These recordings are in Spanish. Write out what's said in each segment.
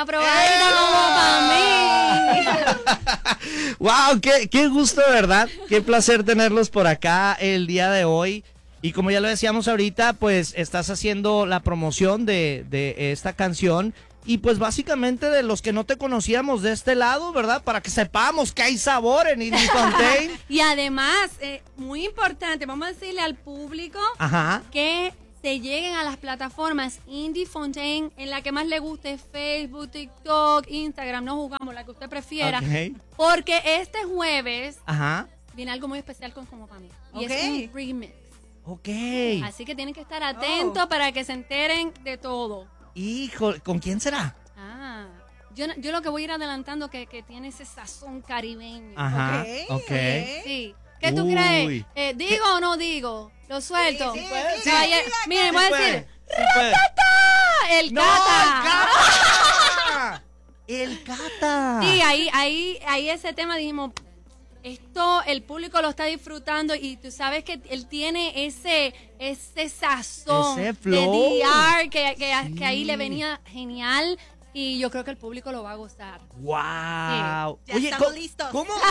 una probadita como para mí. Wow, qué gusto, ¿verdad? Qué placer tenerlos por acá el día de hoy. Y como ya lo decíamos ahorita, pues estás haciendo la promoción de esta canción. Y pues básicamente de los que no te conocíamos de este lado, ¿verdad? Para que sepamos que hay sabor en Indie Fontaine. Y además, muy importante, vamos a decirle al público que se lleguen a las plataformas Indie Fontaine, en la que más le guste, Facebook, TikTok, Instagram, no jugamos, la que usted prefiera. Okay. Porque este jueves viene algo muy especial con Como Para Mí. Y es un remix. Ok. Así que tienen que estar atentos para que se enteren de todo. Hijo, ¿con quién será? Yo lo que voy a ir adelantando que tiene ese sazón caribeño. Ok. Sí. ¿Qué tú crees? ¿Digo o no digo? ¿Lo suelto? Sí, miren, voy a decir. ¡El ¡No, Cata! ¡El Cata! Sí, ahí ese tema dijimos, esto el público lo está disfrutando y tú sabes que él tiene ese sazón ese flow de DR que ahí le venía genial y yo creo que el público lo va a gozar. ¡Wow! Sí. Oye, estamos listos.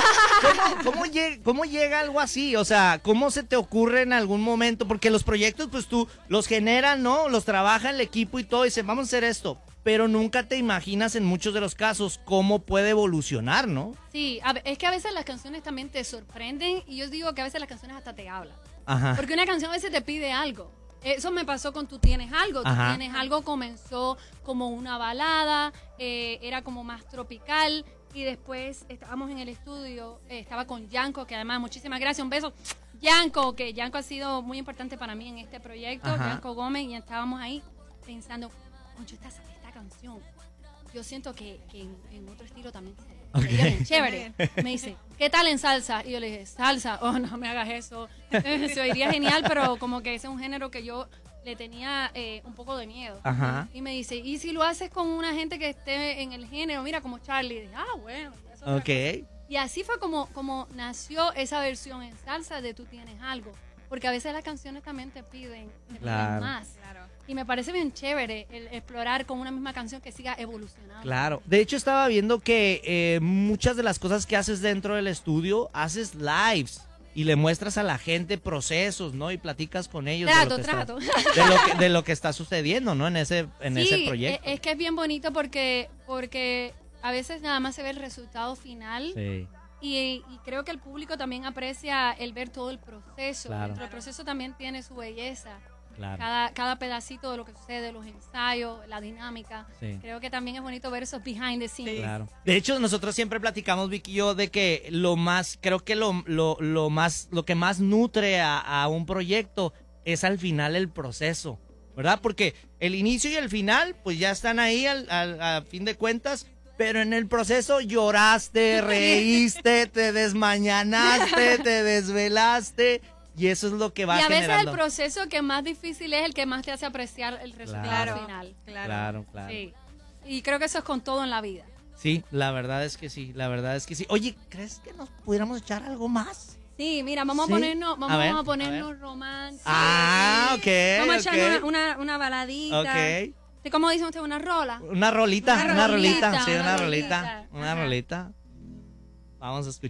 ¿Cómo llega algo así? O sea, ¿cómo se te ocurre en algún momento? Porque los proyectos, pues tú los generas, ¿no? Los trabaja el equipo y todo, y dicen, vamos a hacer esto. Pero nunca te imaginas en muchos de los casos cómo puede evolucionar, ¿no? Sí, es que a veces las canciones también te sorprenden y yo digo que a veces las canciones hasta te hablan. Porque una canción a veces te pide algo. Eso me pasó con Tú Tienes Algo. Tú Tienes Algo comenzó como una balada, era como más tropical y después estábamos en el estudio, estaba con Yanko, que además muchísimas gracias, un beso. Yanko, que Yanko ha sido muy importante para mí en este proyecto, Yanko Gómez, y estábamos ahí pensando, concho, esta canción, yo siento que en otro estilo también sería bien chévere. Me dice, ¿qué tal en salsa? Y yo le dije, salsa, oh, no me hagas eso. Se oiría genial, pero como que ese es un género que yo le tenía un poco de miedo. Y me dice, ¿y si lo haces con una gente que esté en el género? Mira, como Charlie. Y dije, bueno. Eso y así fue como nació esa versión en salsa de Tú Tienes Algo. Porque a veces las canciones también te piden más. Claro. Y me parece bien chévere el explorar con una misma canción que siga evolucionando. Claro. De hecho, estaba viendo que muchas de las cosas que haces dentro del estudio, haces lives y le muestras a la gente procesos, ¿no? Y platicas con ellos de lo que está sucediendo, ¿no? En ese proyecto. Es que es bien bonito porque a veces nada más se ve el resultado final. Sí. Y creo que el público también aprecia el ver todo el proceso. Claro. El proceso también tiene su belleza. Claro. Cada pedacito de lo que sucede, los ensayos, la dinámica. Sí. Creo que también es bonito ver esos behind the scenes. Sí. Claro. De hecho, nosotros siempre platicamos, Vicky y yo, de que lo que más nutre a un proyecto es al final el proceso, ¿verdad? Porque el inicio y el final, pues ya están ahí a fin de cuentas. Pero en el proceso lloraste, reíste, te desmañanaste, te desvelaste. Y eso es lo que va generando. Y a veces el proceso que más difícil es el que más te hace apreciar el resultado final. Claro. Sí. Y creo que eso es con todo en la vida. Sí, la verdad es que sí. Oye, ¿crees que nos pudiéramos echar algo más? Sí, mira, vamos a ponernos románticos. Ok. Vamos a echar una baladita. Ok. ¿Cómo dice usted? ¿Una rola? Una rolita. Sí, una rolita. Ajá. Vamos a escuchar.